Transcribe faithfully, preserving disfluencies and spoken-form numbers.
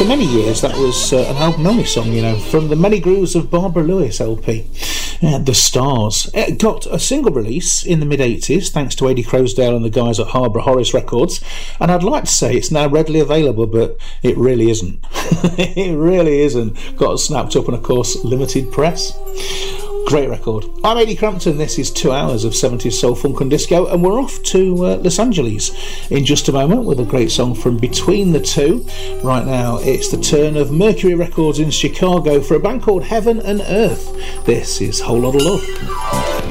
for many years that was uh, an album-only song, you know, from the Many Grooves of Barbara Lewis L P. Uh, the Stars. It got a single release in the mid-eighties, thanks to Eddie Crosdale and the guys at Harborough Horace Records, and I'd like to say it's now readily available, but it really isn't. It really isn't. Got snapped up and, of course, limited press. Great record. I'm Eddie Crampton. This is two hours of seventies soul, funk and disco, and we're off to uh, Los Angeles in just a moment with a great song from Between the Two. Right now it's the turn of Mercury Records in Chicago for a band called Heaven and Earth. This is Whole Lotta Love.